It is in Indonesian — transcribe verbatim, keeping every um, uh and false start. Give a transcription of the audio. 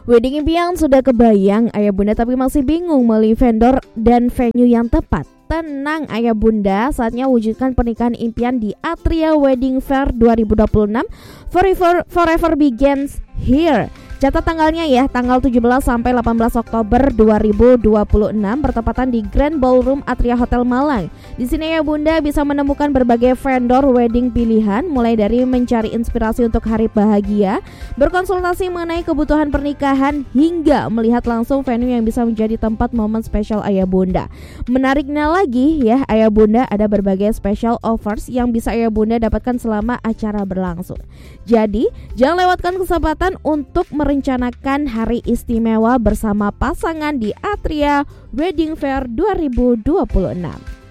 Wedding impian sudah kebayang ayah bunda tapi masih bingung memilih vendor dan venue yang tepat. Tenang ayah bunda, saatnya wujudkan pernikahan impian di Atria Wedding Fair dua ribu dua puluh enam. Forever, forever begins here. Catat tanggalnya ya, tanggal tujuh belas sampai delapan belas Oktober dua ribu dua puluh enam bertepatan di Grand Ballroom Atria Hotel Malang. Di sini ya Bunda bisa menemukan berbagai vendor wedding pilihan, mulai dari mencari inspirasi untuk hari bahagia, berkonsultasi mengenai kebutuhan pernikahan, hingga melihat langsung venue yang bisa menjadi tempat momen spesial ayah bunda. Menariknya lagi ya ayah bunda, ada berbagai special offers yang bisa ayah bunda dapatkan selama acara berlangsung. Jadi jangan lewatkan kesempatan untuk merencanakan hari istimewa bersama pasangan di Atria Wedding Fair dua ribu dua puluh enam.